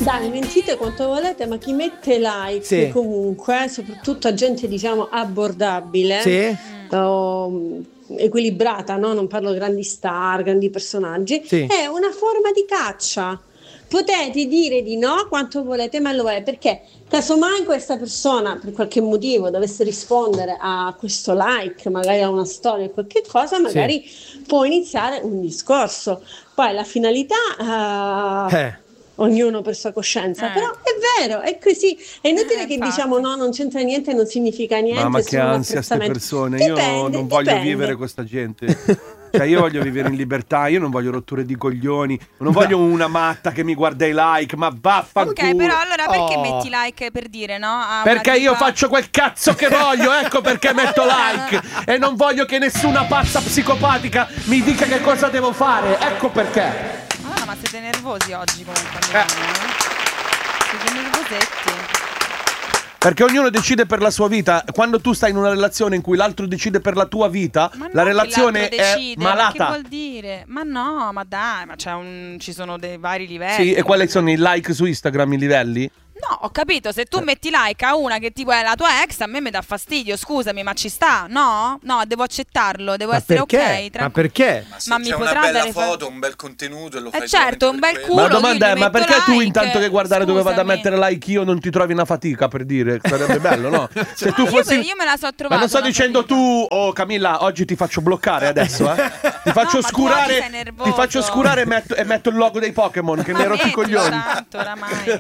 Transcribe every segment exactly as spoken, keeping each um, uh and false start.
Dai, mentite quanto volete, ma chi mette like Sì. comunque, soprattutto a gente diciamo abbordabile, Sì. o, equilibrata, no? Non parlo grandi star, grandi personaggi, Sì. è una forma di caccia. Potete dire di no quanto volete, ma lo è perché casomai questa persona per qualche motivo dovesse rispondere a questo like, magari a una storia o qualche cosa, magari può iniziare un discorso. Poi la finalità eh, Eh. ognuno per sua coscienza, Eh. però è vero, è così. È inutile Eh, che infatti. diciamo no, non c'entra niente, non significa niente. Mamma è che solo un ansia ste apprezzamento. persone. Dipende, Io non voglio dipende. vivere questa gente. Cioè io voglio vivere in libertà, io non voglio rotture di coglioni, non voglio una matta che mi guarda i like, ma vaffanculo. Ok, però allora perché Oh. metti like per dire, no? A una Perché io tipa- faccio quel cazzo che voglio, ecco perché metto like. E non voglio che nessuna pazza psicopatica mi dica che cosa devo fare, ecco perché. Ah, ma siete nervosi oggi comunque. Eh. Eh. Siete nervosetti. Perché ognuno decide per la sua vita. Quando tu stai in una relazione in cui l'altro decide per la tua vita, Ma la no, relazione che l'altro è decide, ma Che malata. vuol dire? Ma no, ma dai, ma c'è un, ci sono dei vari livelli. Sì, e quali sono i like su Instagram, i livelli? No, ho capito, se tu metti like a una che tipo è la tua ex, a me mi dà fastidio, scusami, ma ci sta? No? No, devo accettarlo, devo Ma essere perché? ok. Ma tranqu- perché? Ma se Ma mi c'è una potrà bella dare fa- foto, un bel contenuto e lo Eh fai certo, un bel solamente per culo. Ma la io domanda gli è, ma metto perché tu like, intanto che guardare dove vado a scusami. mettere like io non ti trovi una fatica, per dire? Sarebbe bello, no? Se tu Ma io, fossi... io me la so trovata. Ma non sto una dicendo fatica. tu, oh Camilla, oggi ti faccio bloccare adesso, eh? Ti faccio No, ma tu oscurare, oggi sei nervoso. ti faccio oscurare e metto, e metto il logo dei Pokémon, che ne rotto i Smettila coglioni. tanto oramai.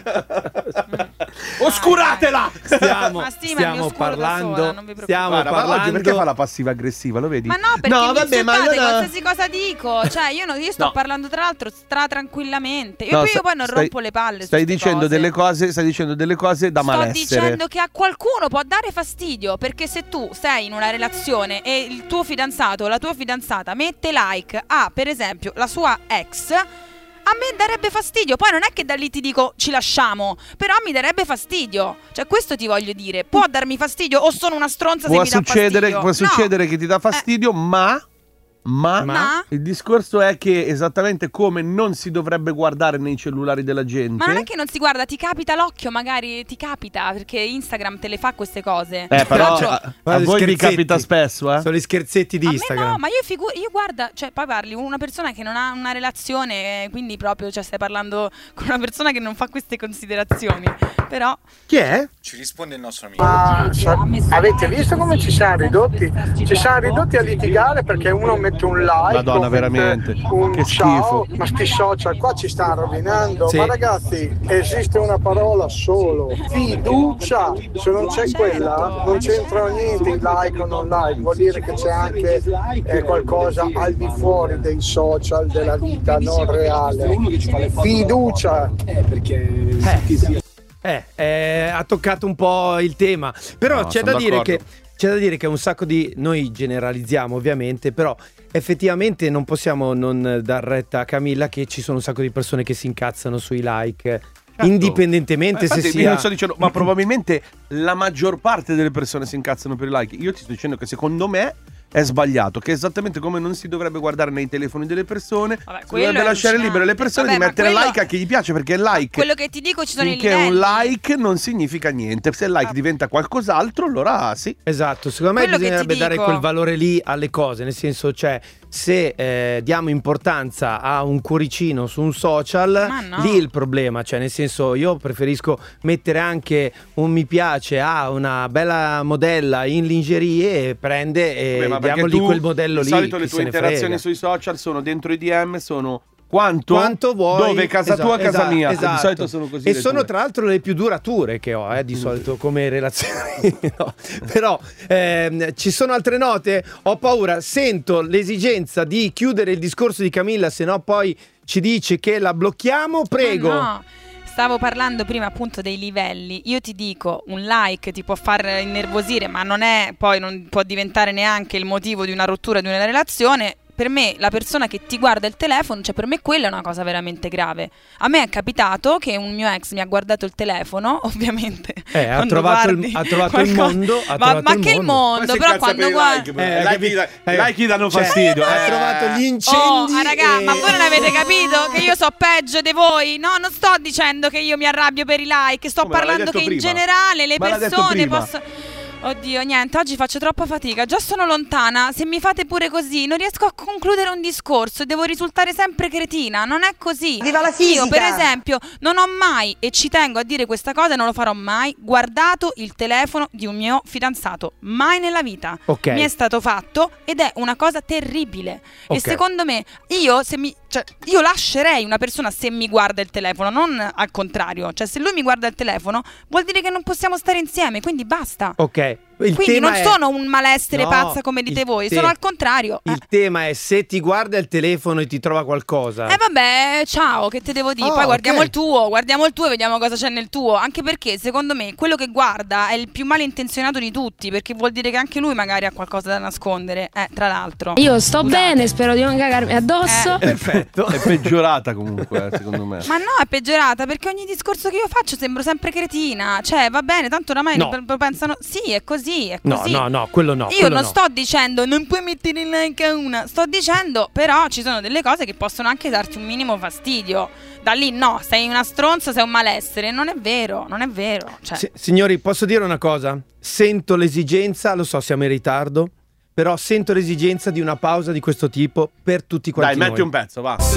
Oscuratela! Stiamo, Ma sì, ma mi stiamo oscuro da parlando. sola, non vi preoccupate. stiamo Guarda, ma parlando. oggi perché fa la passiva aggressiva, lo vedi? Ma no, perché no, mi vabbè, ma insultate allora... qualsiasi cosa dico. Cioè, io, non, io sto No. parlando tra l'altro stra tranquillamente. Io, No, poi, sta- io poi non stai- rompo le palle su Stai ste dicendo cose. delle cose, stai dicendo delle cose da Sto malessere. dicendo che a qualcuno può dare fastidio, perché se tu sei in una relazione e il tuo fidanzato o la tua fidanzata mette like a, per esempio, la sua ex, a me darebbe fastidio. Poi non è che da lì ti dico ci lasciamo, però mi darebbe fastidio. Cioè, questo ti voglio dire. Può darmi fastidio o sono una stronza Può se mi dà succedere, fastidio? può No. succedere che ti dà fastidio, ma... Ma, Ma? il discorso è che esattamente come non si dovrebbe guardare nei cellulari della gente. Ma non è che non si guarda, ti capita l'occhio, magari ti capita, perché Instagram te le fa queste cose. Eh, però Tra l'altro, a, a Guarda gli voi vi scherzetti. capita spesso, eh? Sono gli scherzetti di a me Instagram. no, ma io figu- io guarda, cioè poi parli con una persona che non ha una relazione, eh, quindi proprio, cioè stai parlando con una persona che non fa queste considerazioni. Però Chi è? Ci risponde il nostro amico. Ma sa- avete visto come ci siamo ridotti? Ci siamo ridotti a litigare perché uno mette un like, Madonna, o veramente. mette un Che ciao, schifo. ma sti social qua ci stanno rovinando. Sì. Ma ragazzi, esiste una parola solo, fiducia. Se non c'è quella, non c'entra niente il like o non like, vuol dire che c'è anche eh, qualcosa al di fuori dei social, della vita non reale. Fiducia. Eh, eh, ha toccato un po' il tema. Però No, c'è sono da dire che d'accordo. c'è da dire che un sacco di noi generalizziamo ovviamente, però effettivamente non possiamo non dar retta a Camilla che ci sono un sacco di persone che si incazzano sui like. Indipendentemente Ma se infatti, io sia non sto dicendo, ma probabilmente la maggior parte delle persone si incazzano per i like. Io ti sto dicendo che secondo me è sbagliato, che è esattamente come non si dovrebbe guardare nei telefoni delle persone, Vabbè, si quello dovrebbe è lasciare allucinante. libero le persone Vabbè, di ma mettere quello- like a chi gli piace, perché il like, quello che ti dico, ci sono i finché livelli. un like non significa niente. Se il like Ah. diventa qualcos'altro, allora sì. Esatto, secondo me Quello che ti bisognerebbe dare dico- quel valore lì alle cose, nel senso, cioè, se eh, diamo importanza a un cuoricino su un social, Ma no. lì è il problema, cioè, nel senso, io preferisco mettere anche un mi piace a una bella modella in lingerie e prende e Beh, ma perché diamogli tu, quel modello di lì. solito le chi tue se ne interazioni frega. sui social sono dentro i D M, sono quanto, Quanto vuoi, dove casa esatto, tua, casa esatto, mia. esatto. Di solito sono così. E le sono tue. tra l'altro le più durature che ho, eh, di solito come relazioni. No. Però ehm, ci sono altre note? Ho paura, sento l'esigenza di chiudere il discorso di Camilla, se no poi ci dice che la blocchiamo. Prego. Ma no. Stavo parlando prima appunto dei livelli. Io ti dico, un like ti può far innervosire, ma non è, poi non può diventare neanche il motivo di una rottura di una relazione. per me la persona che ti guarda il telefono, cioè per me quella è una cosa veramente grave. A me è capitato che un mio ex mi ha guardato il telefono, ovviamente. Eh, ha trovato, il, ha trovato il mondo. Ha ma trovato ma il che il mondo? Però quando guarda. Eh, I like, i like danno Cioè, fastidio. Ha eh. trovato gli incendi. Oh, ah, raga, e... ma voi non avete capito che io so peggio di voi? No, non sto dicendo che io mi arrabbio per i like, sto Come, l'hai parlando detto che in prima. generale le Ma l'ha detto persone prima. possono. Oddio, niente, oggi faccio troppa fatica. Già sono lontana. Se mi fate pure così, non riesco a concludere un discorso. Devo risultare sempre cretina. Non è così. Viva la fisica! Io, per esempio, non ho mai, e ci tengo a dire questa cosa e non lo farò mai, guardato il telefono di un mio fidanzato. Mai nella vita. Ok. Mi è stato fatto ed è una cosa terribile. Ok. E secondo me, io se mi. Cioè, io lascerei una persona se mi guarda il telefono, non al contrario. Cioè, se lui mi guarda il telefono, vuol dire che non possiamo stare insieme. Quindi basta. Ok. Il Quindi tema non è... sono un malessere No, pazza come dite il voi, te- sono al contrario. Il Eh. tema è se ti guarda il telefono e ti trova qualcosa. Eh vabbè, ciao, che te devo dire? Oh, Poi guardiamo ok. il tuo, guardiamo il tuo e vediamo cosa c'è nel tuo. Anche perché secondo me quello che guarda è il più malintenzionato di tutti, perché vuol dire che anche lui magari ha qualcosa da nascondere. Eh, tra l'altro. Io sto Scusate. bene, spero di non cagarmi addosso. Eh. Perfetto. È peggiorata comunque, eh, secondo me. Ma no, è peggiorata perché ogni discorso che io faccio sembro sempre cretina. Cioè, va bene, tanto oramai No. lo pensano. Sì, è così, è No, così. no, no, quello no. Io quello non no. sto dicendo non puoi mettere il like a una. Sto dicendo, però ci sono delle cose che possono anche darti un minimo fastidio. Da lì no, sei una stronza, sei un malessere. Non è vero, non è vero. Cioè, Si- signori, posso dire una cosa? Sento l'esigenza, lo so, siamo in ritardo, però sento l'esigenza di una pausa di questo tipo per tutti quanti Dai, noi. metti un pezzo, va.